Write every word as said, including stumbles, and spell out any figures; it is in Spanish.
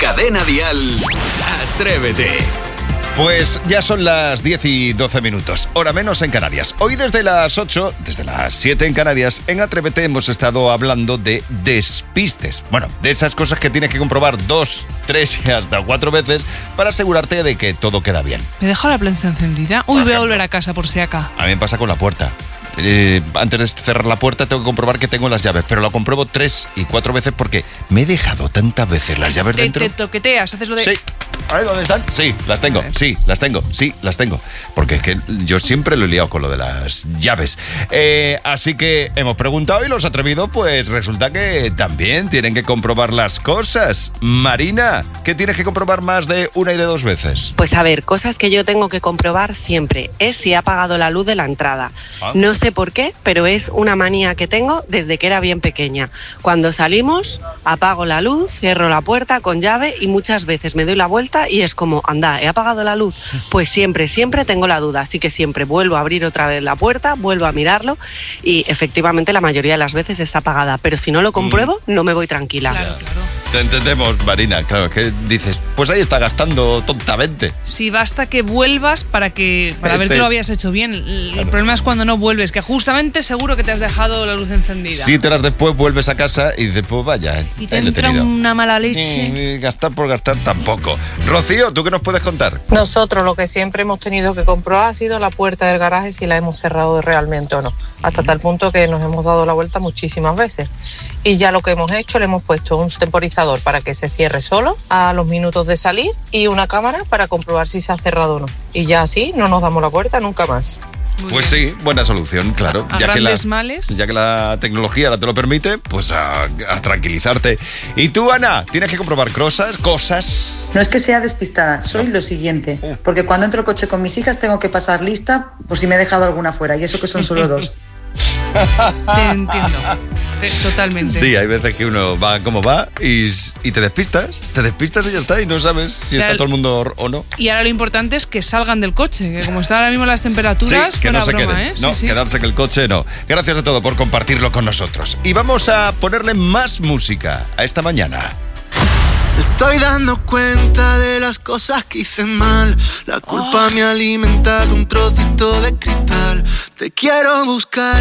Cadena Dial, Atrévete. Pues ya son las diez y doce minutos, hora menos en Canarias. Hoy desde las ocho, desde las siete en Canarias, en Atrévete hemos estado hablando de despistes. Bueno, de esas cosas que tienes que comprobar dos, tres y hasta cuatro veces para asegurarte de que todo queda bien. ¿Me dejo la plancha encendida? Uy, voy a volver a casa por si acá. A mí me pasa con la puerta. Eh, antes de cerrar la puerta tengo que comprobar que tengo las llaves, pero lo compruebo tres y cuatro veces porque me he dejado tantas veces las llaves te, dentro. Te toqueteas, haces lo de... Sí. A ver, ¿dónde están? Sí, las tengo, sí, las tengo, sí, las tengo. Porque es que yo siempre lo he liado con lo de las llaves. Eh, así que hemos preguntado y los atrevidos, pues resulta que también tienen que comprobar las cosas. Marina, ¿qué tienes que comprobar más de una y de dos veces? Pues a ver, cosas que yo tengo que comprobar siempre es si ha apagado la luz de la entrada. ¿Ah? No sé por qué, pero es una manía que tengo desde que era bien pequeña. Cuando salimos, apago la luz, cierro la puerta con llave y muchas veces me doy la vuelta y es como, anda, ¿he apagado la luz? Pues siempre, siempre tengo la duda, así que siempre vuelvo a abrir otra vez la puerta, vuelvo a mirarlo y efectivamente la mayoría de las veces está apagada, pero si no lo compruebo, mm. no me voy tranquila. Claro, claro. Te entendemos, Marina, claro, que dices, pues ahí está gastando tontamente. Sí, basta que vuelvas para que para este... ver que lo habías hecho bien. El claro. problema es cuando no vuelves, que justamente seguro que te has dejado la luz encendida. Siete horas después vuelves a casa y dices, pues vaya. Y te entra una mala leche. Ni gastar por gastar tampoco. Rocío, ¿tú qué nos puedes contar? Nosotros lo que siempre hemos tenido que comprobar ha sido la puerta del garaje, si la hemos cerrado realmente o no. Hasta tal punto que nos hemos dado la vuelta muchísimas veces. Y ya lo que hemos hecho, le hemos puesto un temporizador para que se cierre solo a los minutos de salir y una cámara para comprobar si se ha cerrado o no. Y ya así no nos damos la vuelta nunca más. Muy pues bien. Sí, buena solución, claro. A ya grandes que la, males. Ya que la tecnología ahora te lo permite, pues a, a tranquilizarte. ¿Y tú, Ana? ¿Tienes que comprobar cosas? ¿Cosas? No es que sea despistada, soy lo siguiente. Porque cuando entro al coche con mis hijas tengo que pasar lista por si me he dejado alguna fuera. Y eso que son solo dos. Te entiendo, te, totalmente. Sí, hay veces que uno va como va y, y te despistas, te despistas y ya está, y no sabes si está todo el mundo o no. Y ahora lo importante es que salgan del coche, que como están ahora mismo las temperaturas, sí, que no se broma, queden, ¿eh? no, sí, sí. quedarse en el coche no. Gracias a todo por compartirlo con nosotros. Y vamos a ponerle más música a esta mañana. Estoy dando cuenta de las cosas que hice mal. La culpa oh. me alimenta con un trocito de cristal. Te quiero buscar.